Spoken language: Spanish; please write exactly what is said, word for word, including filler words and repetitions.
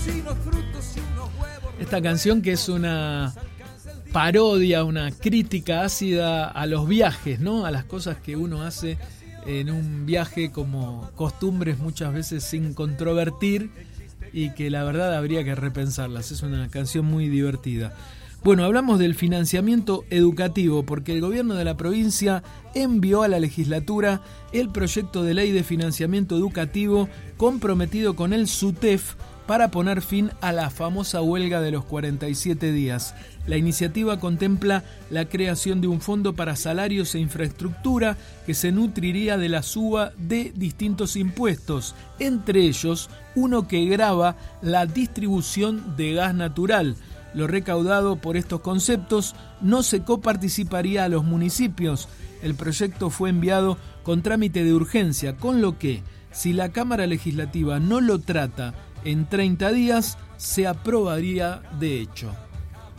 Esta canción, que es una parodia, una crítica ácida a los viajes, ¿no? A las cosas que uno hace en un viaje como costumbres muchas veces sin controvertir y que la verdad habría que repensarlas. Es una canción muy divertida. Bueno, hablamos del financiamiento educativo porque el gobierno de la provincia envió a la legislatura el proyecto de ley de financiamiento educativo comprometido con el SUTEF para poner fin a la famosa huelga de los cuarenta y siete días. La iniciativa contempla la creación de un fondo para salarios e infraestructura que se nutriría de la suba de distintos impuestos, entre ellos uno que grava la distribución de gas natural. Lo recaudado por estos conceptos no se coparticiparía a los municipios. El proyecto fue enviado con trámite de urgencia, con lo que, si la Cámara Legislativa no lo trata en treinta días, se aprobaría de hecho.